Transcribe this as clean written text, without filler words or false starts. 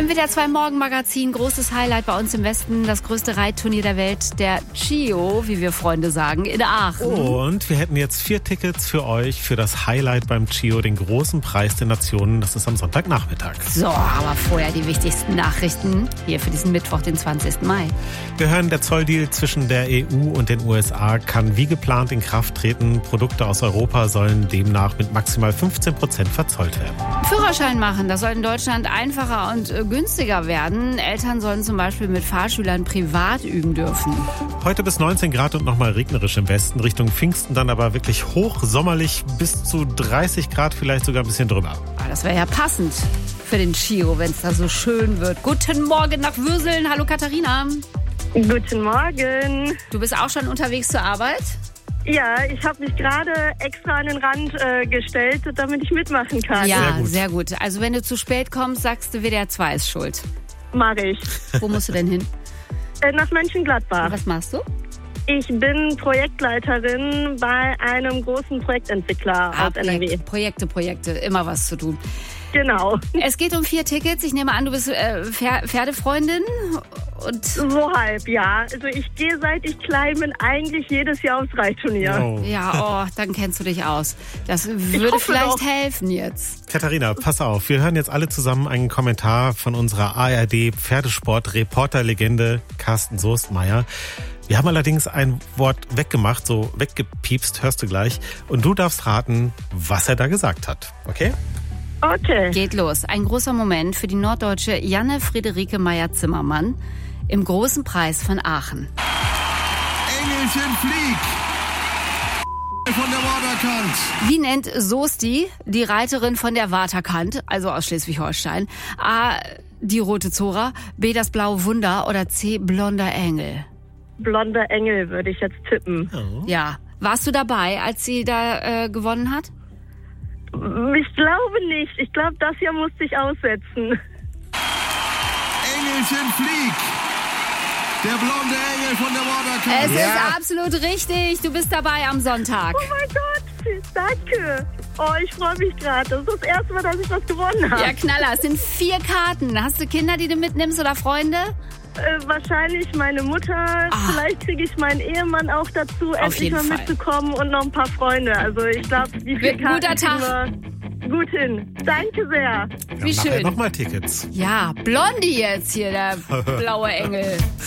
Im WDR 2 Morgenmagazin, großes Highlight bei uns im Westen, das größte Reitturnier der Welt, der CIO, wie wir Freunde sagen, in Aachen. Und wir hätten jetzt 4 Tickets für euch für das Highlight beim CIO, den großen Preis der Nationen. Das ist am Sonntagnachmittag. So, aber vorher die wichtigsten Nachrichten hier für diesen Mittwoch, den 20. Mai. Wir hören, der Zolldeal zwischen der EU und den USA kann wie geplant in Kraft treten. Produkte aus Europa sollen demnach mit maximal 15% verzollt werden. Führerschein machen, das soll in Deutschland einfacher und günstiger werden. Eltern sollen zum Beispiel mit Fahrschülern privat üben dürfen. Heute bis 19 Grad und nochmal regnerisch im Westen. Richtung Pfingsten dann aber wirklich hochsommerlich, bis zu 30 Grad, vielleicht sogar ein bisschen drüber. Das wäre ja passend für den CIO, wenn es da so schön wird. Guten Morgen nach Würseln. Hallo Katharina. Guten Morgen. Du bist auch schon unterwegs zur Arbeit? Ja, ich habe mich gerade extra an den Rand gestellt, damit ich mitmachen kann. Ja, sehr gut. Also wenn du zu spät kommst, sagst du, WDR 2 ist schuld. Mach ich. Wo musst du denn hin? Nach Mönchengladbach. Was machst du? Ich bin Projektleiterin bei einem großen Projektentwickler aus NRW. Projekte, immer was zu tun. Genau. Es geht um 4 Tickets. Ich nehme an, du bist Pferdefreundin. Und so halb, ja. Also ich gehe, seit ich klein bin, eigentlich jedes Jahr aufs Reitturnier. Oh. Ja, dann kennst du dich aus. Das würde vielleicht helfen jetzt. Katharina, pass auf. Wir hören jetzt alle zusammen einen Kommentar von unserer ARD-Pferdesport-Reporterlegende Carsten Soestmeier. Wir haben allerdings ein Wort weggemacht, so weggepiepst, hörst du gleich. Und du darfst raten, was er da gesagt hat. Okay? Okay. Geht los. Ein großer Moment für die norddeutsche Janne Friederike Meyer-Zimmermann im großen Preis von Aachen. Engelchen flieg! Von der Waterkant. Wie nennt Soesti die Reiterin von der Waterkant, also aus Schleswig-Holstein? A, die rote Zora, B, das blaue Wunder oder C, blonder Engel? Blonder Engel würde ich jetzt tippen. Oh. Ja. Warst du dabei, als sie da gewonnen hat? Ich glaube nicht. Ich glaube, das hier musste ich aussetzen. Engelchen flieg! Der blonde Engel von der Waterkant. Es ist absolut richtig. Du bist dabei am Sonntag. Oh mein Gott, danke. Oh, ich freue mich gerade. Das ist das erste Mal, dass ich was gewonnen habe. Ja, Knaller. Es sind 4 Karten. Hast du Kinder, die du mitnimmst oder Freunde? Wahrscheinlich meine Mutter. Vielleicht kriege ich meinen Ehemann auch dazu, endlich mal mitzukommen und noch ein paar Freunde. Also ich glaube, die 4 Karten guter Tag. Gut hin. Danke sehr. Wie schön. Nochmal Tickets. Ja, Blondie jetzt hier, der blaue Engel.